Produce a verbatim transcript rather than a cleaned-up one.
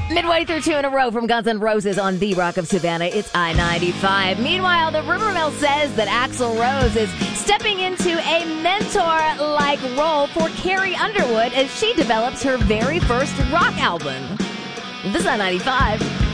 Midway through two in a row from Guns N' Roses on the Rock of Savannah, it's I ninety-five. Meanwhile, the Rumor Mill says that Axl Rose is stepping into a mentor-like role for Carrie Underwood as she develops her very first rock album. This is I ninety-five.